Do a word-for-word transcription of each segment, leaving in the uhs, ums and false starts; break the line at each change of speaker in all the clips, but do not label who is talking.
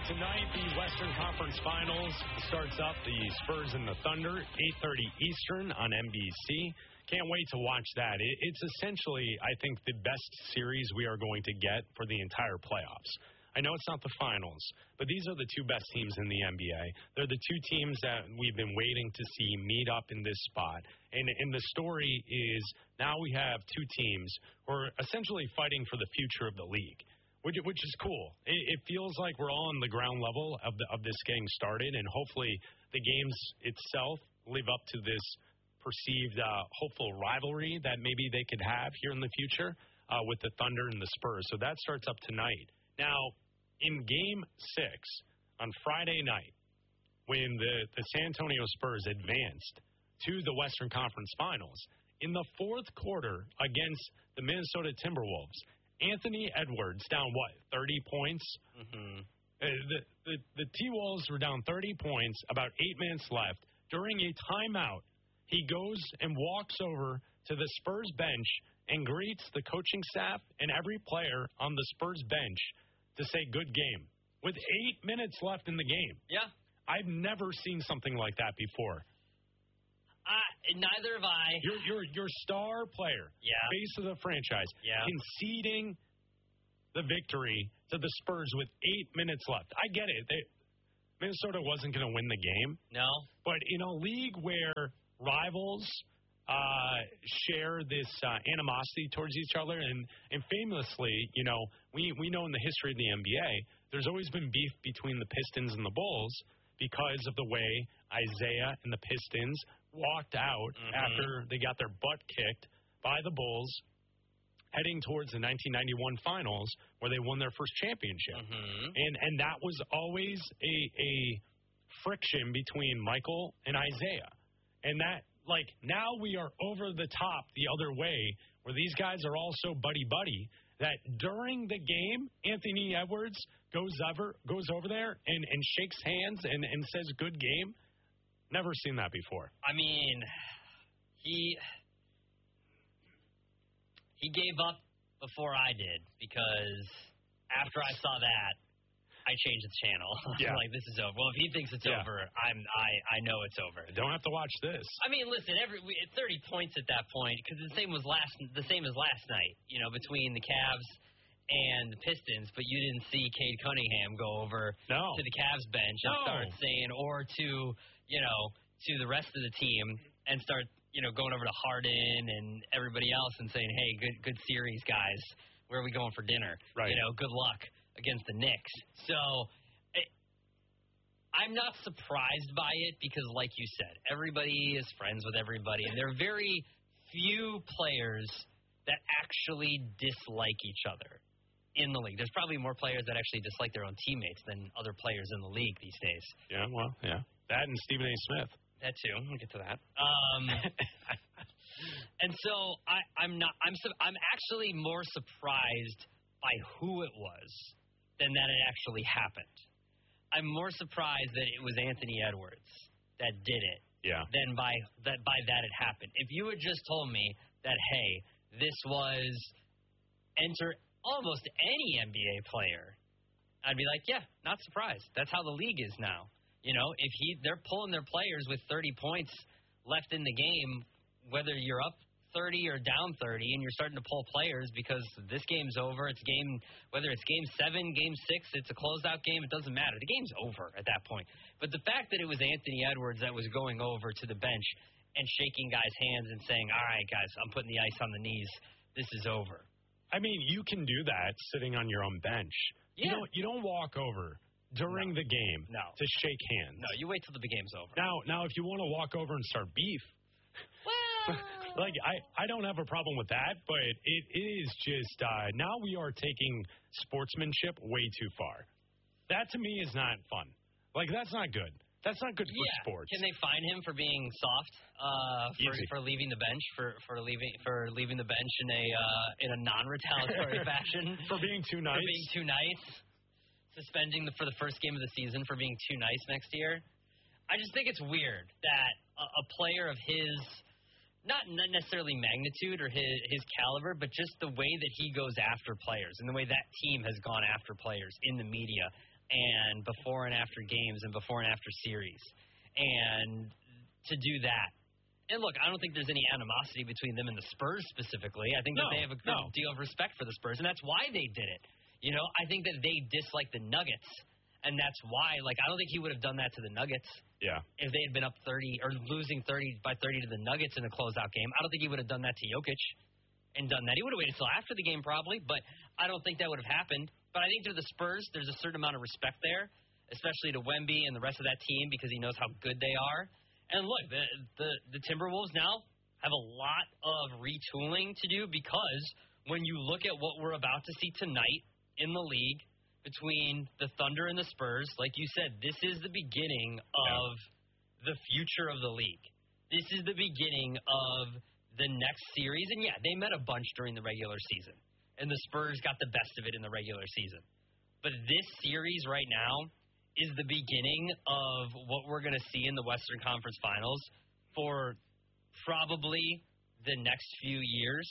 tonight, the Western Conference Finals starts up. The Spurs and the Thunder, eight thirty Eastern on N B C. Can't wait to watch that. It's essentially, I think, the best series we are going to get for the entire playoffs. I know it's not the finals, but these are the two best teams in the N B A. They're the two teams that we've been waiting to see meet up in this spot. And, and the story is now we have two teams who are essentially fighting for the future of the league, which, which is cool. It, it feels like we're all on the ground level of, the, of this getting started, and hopefully the games itself live up to this perceived uh, hopeful rivalry that maybe they could have here in the future uh, with the Thunder and the Spurs. So that starts up tonight. Now, in Game six on Friday night, when the, the San Antonio Spurs advanced to the Western Conference Finals, in the fourth quarter against the Minnesota Timberwolves, Anthony Edwards down, what, thirty points?
Mm-hmm.
Uh, the, the, the T-Wolves were down thirty points, about eight minutes left. During a timeout, he goes and walks over to the Spurs bench and greets the coaching staff and every player on the Spurs bench to say good game with eight minutes left in the game.
Yeah.
I've never seen something like that before.
Uh, neither have I.
Your your your star player,
yeah.
face of the franchise,
yeah.
conceding the victory to the Spurs with eight minutes left. I get it. They, Minnesota wasn't going to win the game.
No.
But in a league where rivals uh, share this uh, animosity towards each other, and, and famously, you know, we, we know in the history of the N B A, there's always been beef between the Pistons and the Bulls because of the way Isaiah and the Pistons walked out mm-hmm. after they got their butt kicked by the Bulls heading towards the nineteen ninety-one finals where they won their first championship.
Mm-hmm.
And and that was always a, a friction between Michael and Isaiah. And that, like, now we are over the top the other way where these guys are all so buddy-buddy that during the game, Anthony Edwards goes over goes over there and, and shakes hands and, and says, good game. Never seen that before.
I mean, he he gave up before I did because after I saw that, I changed the channel.
Yeah.
Like, this is over. Well, if he thinks it's
yeah.
over, I'm I I know it's over.
I don't have to watch this.
I mean, listen, every we, thirty points at that point because the same was last the same as last night. You know, between the Cavs and the Pistons, but you didn't see Cade Cunningham go over
no.
to the Cavs bench and
no.
start saying, or to you know to the rest of the team and start you know going over to Harden and everybody else and saying, hey, good good series, guys. Where are we going for dinner?
Right.
You know, good luck against the Knicks. So it, I'm not surprised by it because, like you said, everybody is friends with everybody, and there are very few players that actually dislike each other in the league. There's probably more players that actually dislike their own teammates than other players in the league these days.
Yeah, well, yeah. That and Stephen A. Smith.
That too. We'll get to that. Um, and so I, I'm not. I'm. I'm actually more surprised by who it was than that it actually happened. I'm more surprised that it was Anthony Edwards that did it.
Yeah.
Than by that by that it happened. If you had just told me that, hey, this was enter almost any N B A player, I'd be like, yeah, not surprised. That's how the league is now. You know, if he they're pulling their players with thirty points left in the game, whether you're up thirty or down thirty, and you're starting to pull players because this game's over. It's game, whether it's game seven, game six, it's a closeout game. It doesn't matter. The game's over at that point. But the fact that it was Anthony Edwards that was going over to the bench and shaking guys' hands and saying, all right, guys, I'm putting the ice on the knees. This is over.
I mean, you can do that sitting on your own bench.
Yeah.
You don't, you don't walk over during
no.
the game
no.
to shake hands.
No, you wait till the game's over.
Now, now, if you want to walk over and start beef,
well,
like I, I don't have a problem with that, but it is just uh, now we are taking sportsmanship way too far. That to me is not fun. Like that's not good. That's not good for
yeah.
sports.
Can they fine him for being soft, uh, for,
Easy.
for leaving the bench, for, for leaving for leaving the bench in a uh, in a non-retaliatory fashion,
for being too nice,
for being too nice, suspending the, for the first game of the season for being too nice next year? I just think it's weird that a, a player of his, not necessarily magnitude or his, his caliber, but just the way that he goes after players and the way that team has gone after players in the media. and before and after games and before and after series. And to do that. And look, I don't think there's any animosity between them and the Spurs specifically. I think
no,
that they have a good
no.
deal of respect for the Spurs, and that's why they did it. You know, I think that they dislike the Nuggets, and that's why, like, I don't think he would have done that to the Nuggets.
Yeah.
If they had been up thirty or losing thirty by thirty to the Nuggets in a closeout game, I don't think he would have done that to Jokic and done that. He would have waited until after the game probably, but I don't think that would have happened. But I think to the Spurs, there's a certain amount of respect there, especially to Wemby and the rest of that team because he knows how good they are. And look, the, the the Timberwolves now have a lot of retooling to do because when you look at what we're about to see tonight in the league between the Thunder and the Spurs, like you said, this is the beginning of the future of the league. This is the beginning of the next series. And, yeah, they met a bunch during the regular season, and the Spurs got the best of it in the regular season. But this series right now is the beginning of what we're going to see in the Western Conference Finals for probably the next few years.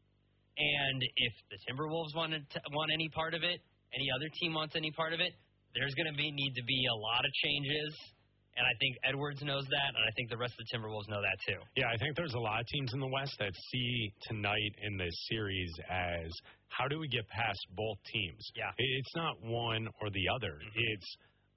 And if the Timberwolves want, to, want any part of it, any other team wants any part of it, there's going to be need to be a lot of changes. And I think Edwards knows that, and I think the rest of the Timberwolves know that too.
Yeah, I think there's a lot of teams in the West that see tonight in this series as how do we get past both teams?
Yeah.
It's not one or the other. Mm-hmm. It's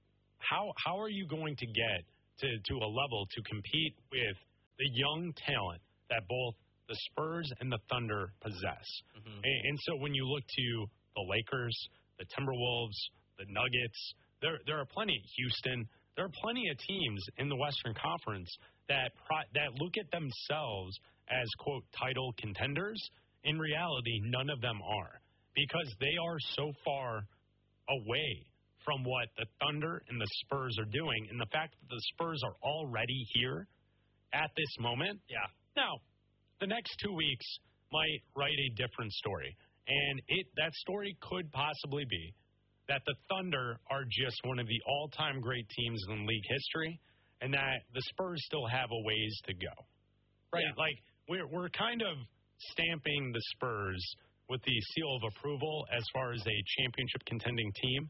How how are you going to get to, to a level to compete with the young talent that both the Spurs and the Thunder possess? Mm-hmm. And, and so when you look to the Lakers, the Timberwolves, the Nuggets, there there are plenty at Houston. There are plenty of teams in the Western Conference that pro, that look at themselves as, quote, title contenders. In reality, none of them are because they are so far away from what the Thunder and the Spurs are doing, and the fact that the Spurs are already here at this moment.
Yeah.
Now, the next two weeks might write a different story, and it that story could possibly be that the Thunder are just one of the all-time great teams in league history, and that the Spurs still have a ways to go. Right?
Yeah.
Like, we're we're kind of stamping the Spurs with the seal of approval as far as a championship contending team.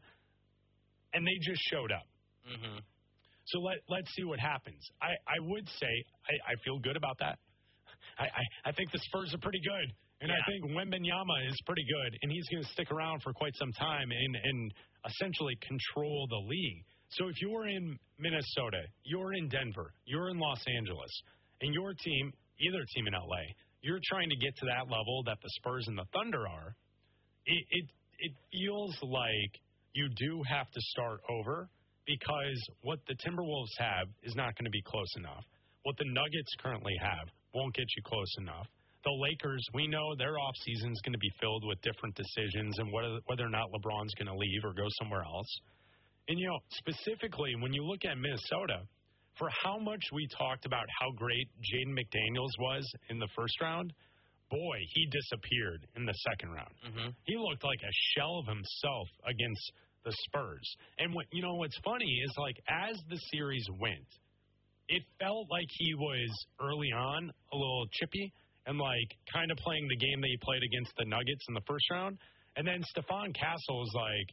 And they just showed up.
Mm-hmm.
So let, let's see what happens. I, I would say I, I feel good about that. I, I, I think the Spurs are pretty good. And
yeah.
I think Wembanyama is pretty good. And he's going to stick around for quite some time and, and essentially control the league. So if you're in Minnesota, you're in Denver, you're in Los Angeles, and your team, either team in L A, you're trying to get to that level that the Spurs and the Thunder are, it it, it feels like you do have to start over because what the Timberwolves have is not going to be close enough. What the Nuggets currently have won't get you close enough. The Lakers, we know their offseason is going to be filled with different decisions and whether, whether or not LeBron's going to leave or go somewhere else. And, you know, specifically when you look at Minnesota, for how much we talked about how great Jaden McDaniels was in the first round, boy, he disappeared in the second round.
Mm-hmm.
He looked like a shell of himself against the Spurs. And what you know what's funny is, like, as the series went, it felt like he was early on a little chippy and, like, kind of playing the game that he played against the Nuggets in the first round. And then Stephon Castle was like,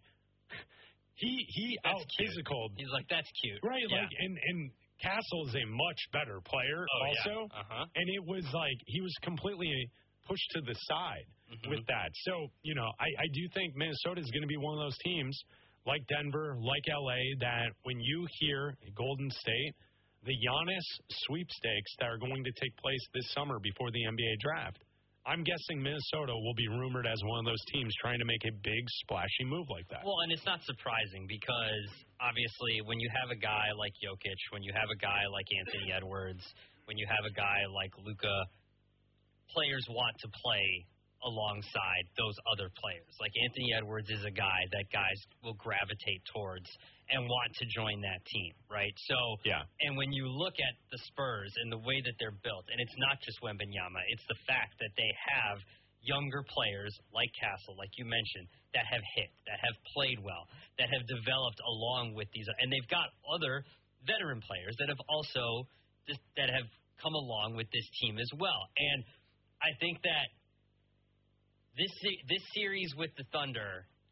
he he out physicaled.
He's like, that's cute.
Right,
yeah.
like, and, and Castle is a much better player
oh,
also.
Yeah. Uh-huh.
And it was like he was completely pushed to the side mm-hmm. with that. So, you know, I, I do think Minnesota is going to be one of those teams like Denver, like L A, that when you hear Golden State, the Giannis sweepstakes that are going to take place this summer before the N B A draft, I'm guessing Minnesota will be rumored as one of those teams trying to make a big, splashy move like that.
Well, and it's not surprising because, obviously, when you have a guy like Jokic, when you have a guy like Anthony Edwards, when you have a guy like Luka, players want to play alongside those other players. Like Anthony Edwards is a guy that guys will gravitate towards and want to join that team, right? So,
yeah.
And when you look at the Spurs and the way that they're built, and it's not just Wembanyama, it's the fact that they have younger players like Castle, like you mentioned, that have hit, that have played well, that have developed along with these, and they've got other veteran players that have also just, that have come along with this team as well. And I think that This this series with the Thunder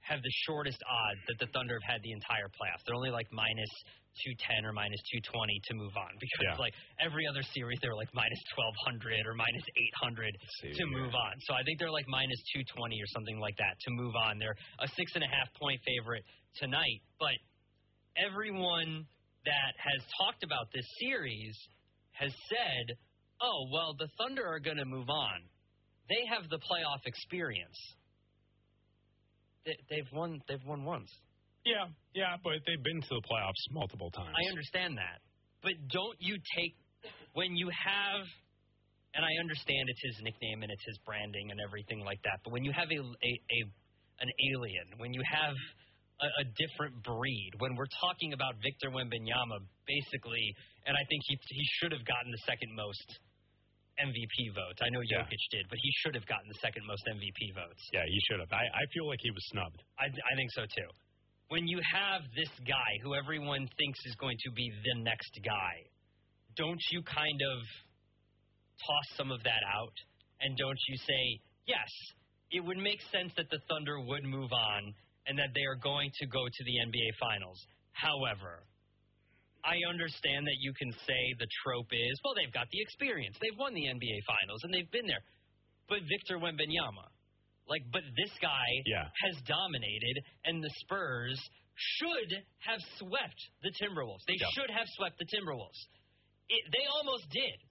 have the shortest odds that the Thunder have had the entire playoffs. They're only like minus two ten or minus two twenty to move on because,
yeah.
like, every other series they're like minus twelve hundred or minus eight hundred
See,
to move
yeah.
on. So I think they're like minus two twenty or something like that to move on. They're a six and a half point favorite tonight. But everyone that has talked about this series has said, oh, well, the Thunder are going to move on. They have the playoff experience. They, they've won. They've won once.
Yeah, yeah, but they've been to the playoffs multiple times.
I understand that. But don't you take, when you have, and I understand it's his nickname and it's his branding and everything like that, but when you have a, a, a an alien, when you have a, a different breed, when we're talking about Victor Wembanyama, basically, and I think he he should have gotten the second most M V P votes. I know Jokic yeah. did, but he should have gotten the second most M V P votes.
Yeah, he should have. I, I feel like he was snubbed.
I, I think so, too. When you have this guy who everyone thinks is going to be the next guy, don't you kind of toss some of that out? And don't you say, yes, it would make sense that the Thunder would move on and that they are going to go to the N B A Finals. However, I understand that you can say the trope is, well, they've got the experience. They've won the N B A Finals, and they've been there. But Victor Wembanyama, like, but this guy
yeah.
has dominated, and the Spurs should have swept the Timberwolves. They
yep.
should have swept the Timberwolves. It, they almost did.